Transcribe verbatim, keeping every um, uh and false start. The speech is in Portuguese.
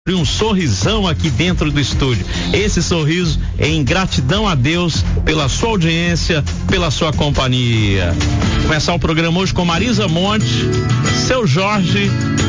um sorrisão aqui dentro do estúdio. Esse sorriso é em gratidão a Deus pela sua audiência, pela sua companhia. Começar o programa hoje com Marisa Monte, Seu Jorge